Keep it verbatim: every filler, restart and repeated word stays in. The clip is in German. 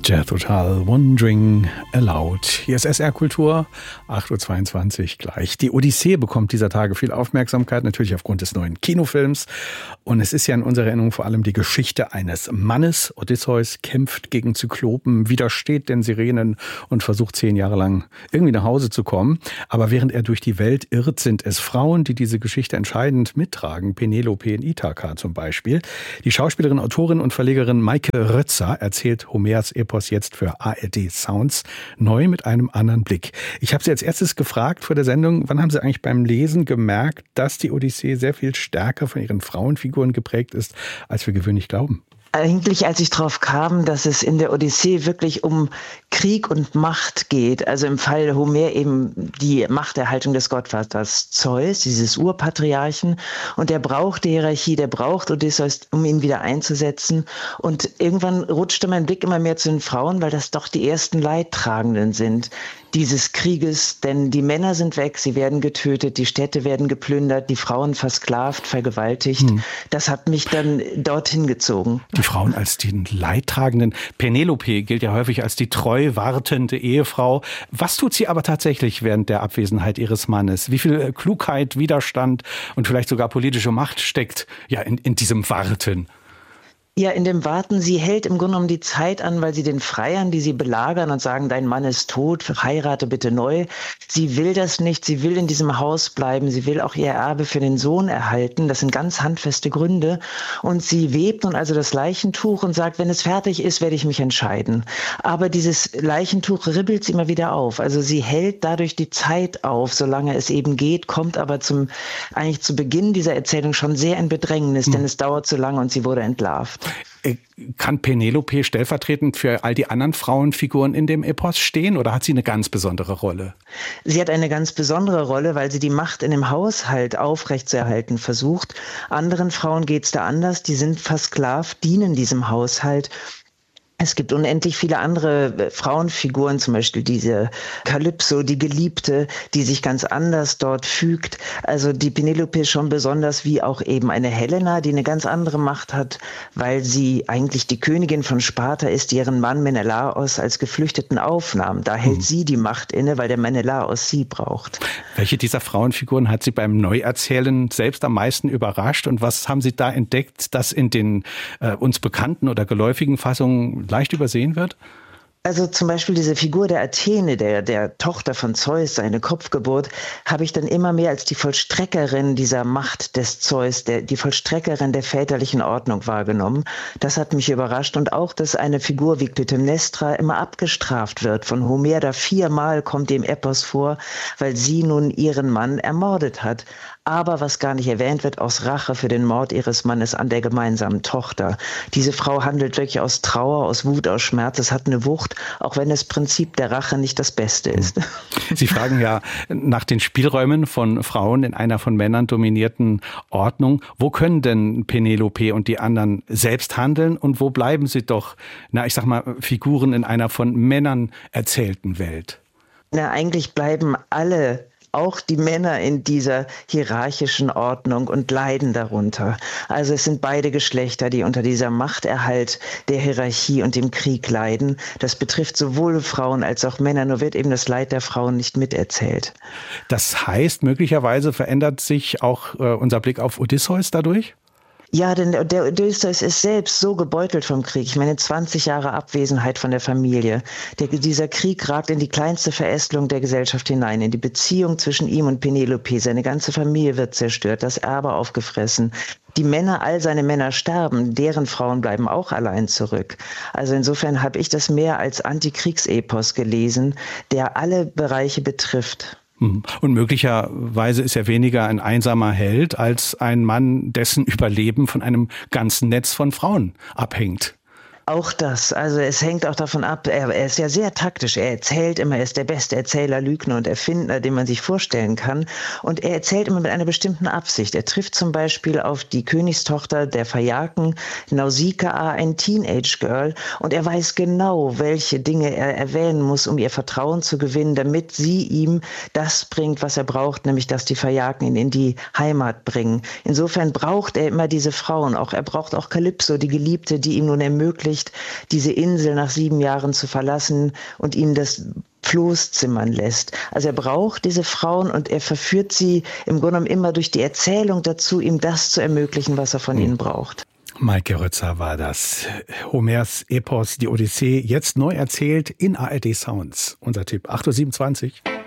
Jethro Tull, Wandering Aloud. Hier ist S R Kultur, acht Uhr zweiundzwanzig gleich. Die Odyssee bekommt dieser Tage viel Aufmerksamkeit, natürlich aufgrund des neuen Kinofilms. Und es ist ja in unserer Erinnerung vor allem die Geschichte eines Mannes. Odysseus kämpft gegen Zyklopen, widersteht den Sirenen und versucht zehn Jahre lang irgendwie nach Hause zu kommen. Aber während er durch die Welt irrt, sind es Frauen, die diese Geschichte entscheidend mittragen. Penelope in Ithaka zum Beispiel. Die Schauspielerin, Autorin und Verlegerin Maike Rötzer erzählt Homers Epos jetzt für A R D Sounds neu mit einem anderen Blick. Ich habe Sie als erstes gefragt vor der Sendung, wann haben Sie eigentlich beim Lesen gemerkt, dass die Odyssee sehr viel stärker von ihren Frauenfiguren geprägt ist, als wir gewöhnlich glauben? Eigentlich, als ich drauf kam, dass es in der Odyssee wirklich um Krieg und Macht geht, also im Fall Homer eben die Machterhaltung des Gottvaters Zeus, dieses Urpatriarchen, und der braucht die Hierarchie, der braucht Odysseus, um ihn wieder einzusetzen, und irgendwann rutschte mein Blick immer mehr zu den Frauen, weil das doch die ersten Leidtragenden sind dieses Krieges, denn die Männer sind weg, sie werden getötet, die Städte werden geplündert, die Frauen versklavt, vergewaltigt. Hm. Das hat mich dann dorthin gezogen. Die Frauen als die Leidtragenden. Penelope gilt ja häufig als die treu wartende Ehefrau. Was tut sie aber tatsächlich während der Abwesenheit ihres Mannes? Wie viel Klugheit, Widerstand und vielleicht sogar politische Macht steckt ja in, in diesem Warten? Ja, in dem Warten, sie hält im Grunde genommen die Zeit an, weil sie den Freiern, die sie belagern und sagen, dein Mann ist tot, heirate bitte neu. Sie will das nicht, sie will in diesem Haus bleiben, sie will auch ihr Erbe für den Sohn erhalten. Das sind ganz handfeste Gründe. Und sie webt nun also das Leichentuch und sagt, wenn es fertig ist, werde ich mich entscheiden. Aber dieses Leichentuch ribbelt sie immer wieder auf. Also sie hält dadurch die Zeit auf, solange es eben geht, kommt aber zum eigentlich zu Beginn dieser Erzählung schon sehr in Bedrängnis, mhm. denn es dauert zu lange und sie wurde entlarvt. Kann Penelope stellvertretend für all die anderen Frauenfiguren in dem Epos stehen oder hat sie eine ganz besondere Rolle? Sie hat eine ganz besondere Rolle, weil sie die Macht in dem Haushalt aufrechtzuerhalten versucht. Anderen Frauen geht's da anders, die sind versklavt, dienen diesem Haushalt. Es gibt unendlich viele andere Frauenfiguren, zum Beispiel diese Kalypso, die Geliebte, die sich ganz anders dort fügt. Also die Penelope ist schon besonders, wie auch eben eine Helena, die eine ganz andere Macht hat, weil sie eigentlich die Königin von Sparta ist, die ihren Mann Menelaos als Geflüchteten aufnahm. Da hält hm. sie die Macht inne, weil der Menelaos sie braucht. Welche dieser Frauenfiguren hat Sie beim Neuerzählen selbst am meisten überrascht und was haben Sie da entdeckt, das in den äh, uns bekannten oder geläufigen Fassungen leicht übersehen wird? Also zum Beispiel diese Figur der Athene, der, der Tochter von Zeus, seine Kopfgeburt, habe ich dann immer mehr als die Vollstreckerin dieser Macht des Zeus, der, die Vollstreckerin der väterlichen Ordnung wahrgenommen. Das hat mich überrascht und auch, dass eine Figur wie Clytemnestra immer abgestraft wird von Homer. Da viermal kommt dem Epos vor, weil sie nun ihren Mann ermordet hat. Aber was gar nicht erwähnt wird, aus Rache für den Mord ihres Mannes an der gemeinsamen Tochter. Diese Frau handelt wirklich aus Trauer, aus Wut, aus Schmerz. Es hat eine Wucht, auch wenn das Prinzip der Rache nicht das Beste ist. Sie fragen ja nach den Spielräumen von Frauen in einer von Männern dominierten Ordnung. Wo können denn Penelope und die anderen selbst handeln und wo bleiben sie doch, na ich sag mal, Figuren in einer von Männern erzählten Welt? Na, eigentlich bleiben alle, auch die Männer in dieser hierarchischen Ordnung und leiden darunter. Also es sind beide Geschlechter, die unter dieser Machterhalt der Hierarchie und dem Krieg leiden. Das betrifft sowohl Frauen als auch Männer, nur wird eben das Leid der Frauen nicht miterzählt. Das heißt, möglicherweise verändert sich auch äh, unser Blick auf Odysseus dadurch? Ja, denn der Odysseus ist selbst so gebeutelt vom Krieg. Ich meine, zwanzig Jahre Abwesenheit von der Familie. Der, dieser Krieg ragt in die kleinste Verästelung der Gesellschaft hinein, in die Beziehung zwischen ihm und Penelope. Seine ganze Familie wird zerstört, das Erbe aufgefressen. Die Männer, all seine Männer sterben, deren Frauen bleiben auch allein zurück. Also insofern habe ich das mehr als Antikriegsepos gelesen, der alle Bereiche betrifft. Und möglicherweise ist er weniger ein einsamer Held als ein Mann, dessen Überleben von einem ganzen Netz von Frauen abhängt. Auch das, also es hängt auch davon ab, er, er ist ja sehr taktisch, er erzählt immer, er ist der beste Erzähler, Lügner und Erfinder, den man sich vorstellen kann, und er erzählt immer mit einer bestimmten Absicht. Er trifft zum Beispiel auf die Königstochter der Phaiaken, Nausikaa, ein Teenage Girl, und er weiß genau, welche Dinge er erwähnen muss, um ihr Vertrauen zu gewinnen, damit sie ihm das bringt, was er braucht, nämlich dass die Phaiaken ihn in die Heimat bringen. Insofern braucht er immer diese Frauen, auch er braucht auch Kalypso, die Geliebte, die ihm nun ermöglicht, nicht, diese Insel nach sieben Jahren zu verlassen und ihnen das Floß zimmern lässt. Also er braucht diese Frauen und er verführt sie im Grunde genommen immer durch die Erzählung dazu, ihm das zu ermöglichen, was er von hm. ihnen braucht. Maike Rötzer war das. Homers Epos, die Odyssee, jetzt neu erzählt in A R D Sounds. Unser Tipp, acht Uhr siebenundzwanzig.